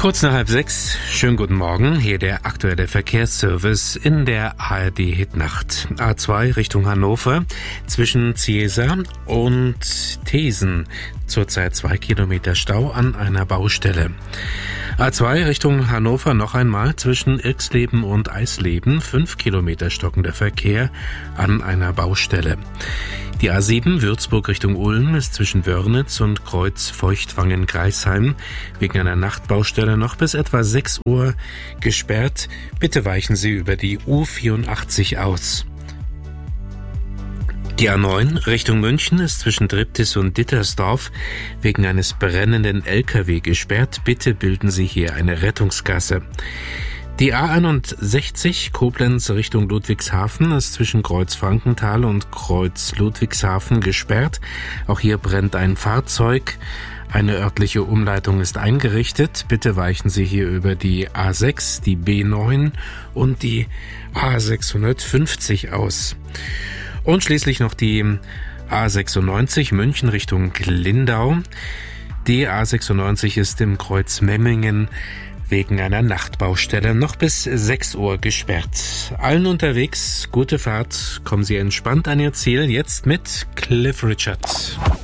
Kurz nach 5:30, schönen guten Morgen, hier der aktuelle Verkehrsservice in der ARD-Hitnacht. A2 Richtung Hannover, zwischen Ziesa und Thesen, zurzeit 2 Kilometer Stau an einer Baustelle. A2 Richtung Hannover noch einmal, zwischen Irxleben und Eisleben, 5 Kilometer stockender Verkehr an einer Baustelle. Die A7 Würzburg Richtung Ulm ist zwischen Wörnitz und Kreuz Feuchtwangen-Greisheim wegen einer Nachtbaustelle noch bis etwa 6 Uhr gesperrt. Bitte weichen Sie über die U84 aus. Die A9 Richtung München ist zwischen Triptis und Dittersdorf wegen eines brennenden LKW gesperrt. Bitte bilden Sie hier eine Rettungsgasse. Die A61 Koblenz Richtung Ludwigshafen ist zwischen Kreuz Frankenthal und Kreuz Ludwigshafen gesperrt. Auch hier brennt ein Fahrzeug. Eine örtliche Umleitung ist eingerichtet. Bitte weichen Sie hier über die A6, die B9 und die A650 aus. Und schließlich noch die A96 München Richtung Lindau. Die A96 ist im Kreuz Memmingen wegen einer Nachtbaustelle noch bis 6 Uhr gesperrt. Allen unterwegs, gute Fahrt, kommen Sie entspannt an Ihr Ziel, jetzt mit Cliff Richard.